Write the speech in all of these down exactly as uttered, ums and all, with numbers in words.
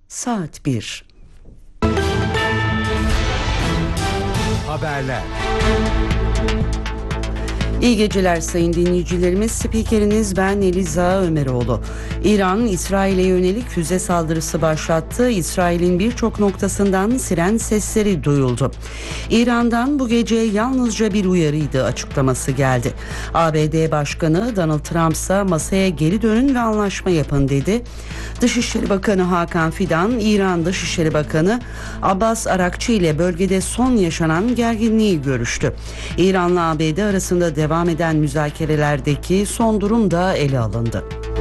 saat bir. Haberler. İyi geceler sayın dinleyicilerimiz. Spikeriniz ben Eliza Ömeroğlu. İran, İsrail'e yönelik füze saldırısı başlattı. İsrail'in birçok noktasından siren sesleri duyuldu. İran'dan bu gece yalnızca bir uyarıydı açıklaması geldi. A B D Başkanı Donald Trump ise masaya geri dönün ve anlaşma yapın dedi. Dışişleri Bakanı Hakan Fidan, İran Dışişleri Bakanı Abbas Arakçı ile bölgede son yaşanan gerginliği görüştü. İran'la A B D arasında devam eden müzakerelerdeki son durum da ele alındı.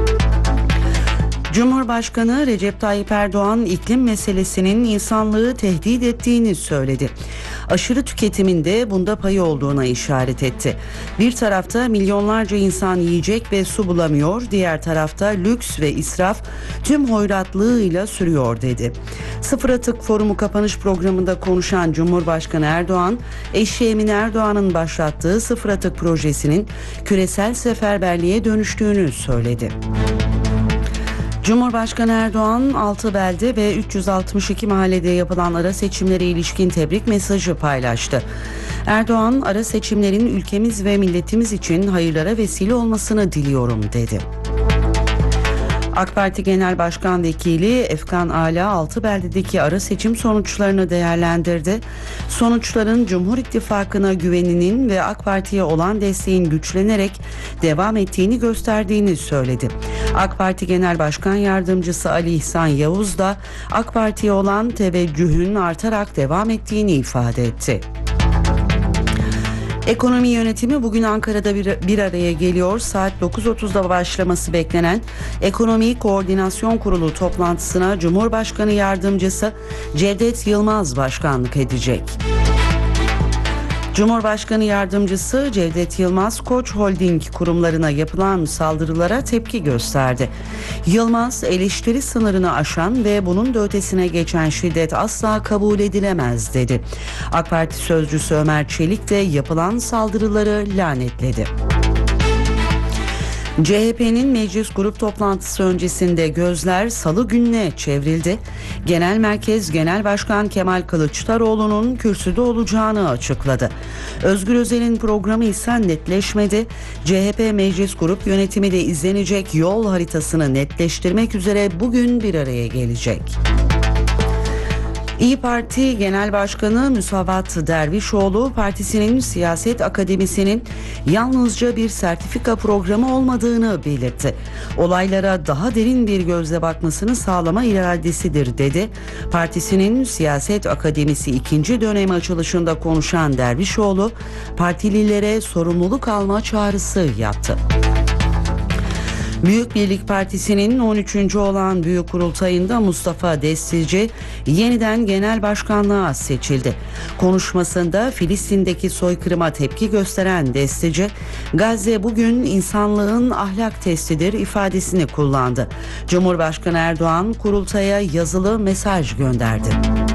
Cumhurbaşkanı Recep Tayyip Erdoğan iklim meselesinin insanlığı tehdit ettiğini söyledi. Aşırı tüketimin de bunda payı olduğuna işaret etti. Bir tarafta milyonlarca insan yiyecek ve su bulamıyor, diğer tarafta lüks ve israf tüm hoyratlığıyla sürüyor dedi. Sıfır Atık Forumu kapanış programında konuşan Cumhurbaşkanı Erdoğan, eşi Emine Erdoğan'ın başlattığı Sıfır Atık projesinin küresel seferberliğe dönüştüğünü söyledi. Cumhurbaşkanı Erdoğan altı belde ve üç yüz altmış iki mahallede yapılan ara seçimlere ilişkin tebrik mesajı paylaştı. Erdoğan, ara seçimlerin ülkemiz ve milletimiz için hayırlara vesile olmasını diliyorum dedi. AK Parti Genel Başkan Vekili Efkan Ala altı beldedeki ara seçim sonuçlarını değerlendirdi. Sonuçların Cumhur İttifakı'na güveninin ve AK Parti'ye olan desteğin güçlenerek devam ettiğini gösterdiğini söyledi. AK Parti Genel Başkan Yardımcısı Ali İhsan Yavuz da AK Parti'ye olan teveccühün artarak devam ettiğini ifade etti. Ekonomi yönetimi bugün Ankara'da bir, bir araya geliyor. Saat dokuz otuzda başlaması beklenen Ekonomi Koordinasyon Kurulu toplantısına Cumhurbaşkanı Yardımcısı Cevdet Yılmaz başkanlık edecek. Cumhurbaşkanı Yardımcısı Cevdet Yılmaz, Koç Holding kurumlarına yapılan saldırılara tepki gösterdi. Yılmaz, eleştiri sınırını aşan ve bunun da ötesine geçen şiddet asla kabul edilemez dedi. AK Parti sözcüsü Ömer Çelik de yapılan saldırıları lanetledi. C H P'nin meclis grup toplantısı öncesinde gözler salı gününe çevrildi. Genel Merkez Genel Başkan Kemal Kılıçdaroğlu'nun kürsüde olacağını açıkladı. Özgür Özel'in programı ise netleşmedi. C H P meclis grup yönetimi de izlenecek yol haritasını netleştirmek üzere bugün bir araya gelecek. İYİ Parti Genel Başkanı Musavat Dervişoğlu, partisinin siyaset akademisinin yalnızca bir sertifika programı olmadığını belirtti. Olaylara daha derin bir gözle bakmasını sağlama iradesidir dedi. Partisinin siyaset akademisi ikinci dönem açılışında konuşan Dervişoğlu, partililere sorumluluk alma çağrısı yaptı. Büyük Birlik Partisi'nin on üçüncü olan Büyük Kurultayı'nda Mustafa Destici yeniden genel başkanlığa seçildi. Konuşmasında Filistin'deki soykırıma tepki gösteren Destici, Gazze bugün insanlığın ahlak testidir ifadesini kullandı. Cumhurbaşkanı Erdoğan kurultaya yazılı mesaj gönderdi.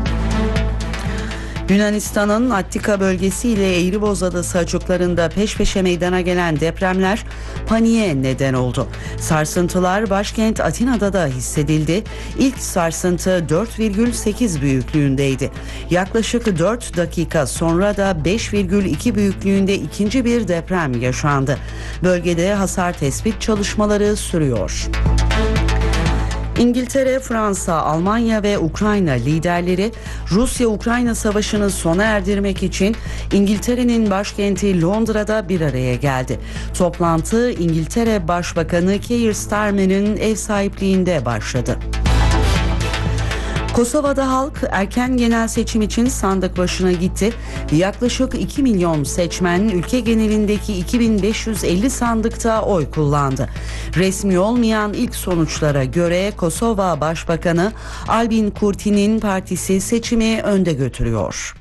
Yunanistan'ın Attika bölgesi ile Eğriboz Adası açıklarında peş peşe meydana gelen depremler paniğe neden oldu. Sarsıntılar başkent Atina'da da hissedildi. İlk sarsıntı dört virgül sekiz büyüklüğündeydi. Yaklaşık dört dakika sonra da beş virgül iki büyüklüğünde ikinci bir deprem yaşandı. Bölgede hasar tespit çalışmaları sürüyor. İngiltere, Fransa, Almanya ve Ukrayna liderleri Rusya-Ukrayna savaşını sona erdirmek için İngiltere'nin başkenti Londra'da bir araya geldi. Toplantı İngiltere Başbakanı Keir Starmer'ın ev sahipliğinde başladı. Kosova'da halk erken genel seçim için sandık başına gitti. Yaklaşık iki milyon seçmen ülke genelindeki iki bin beş yüz elli sandıkta oy kullandı. Resmi olmayan ilk sonuçlara göre Kosova Başbakanı Albin Kurti'nin partisi seçimi önde götürüyor.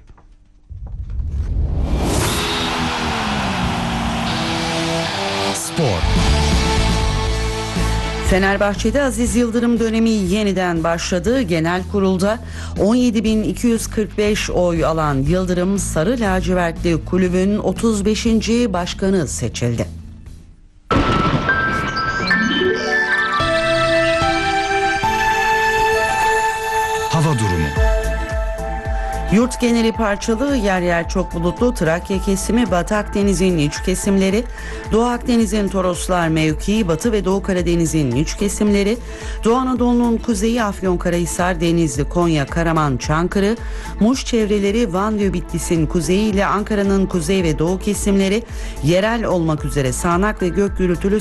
Spor. Fenerbahçe'de Aziz Yıldırım dönemi yeniden başladı. Genel kurulda on yedi bin iki yüz kırk beş oy alan Yıldırım Sarı Lacivertli kulübün otuz beşinci başkanı seçildi. Yurt geneli parçalı, yer yer çok bulutlu. Trakya kesimi, Batı Akdeniz'in iç kesimleri, Doğu Akdeniz'in Toroslar mevkii, Batı ve Doğu Karadeniz'in iç kesimleri, Doğu Anadolu'nun kuzeyi Afyonkarahisar, Denizli, Konya, Karaman, Çankırı, Muş çevreleri, Van ve Bitlis'in kuzeyi ile Ankara'nın kuzey ve doğu kesimleri, yerel olmak üzere sağanak ve gök gürültülü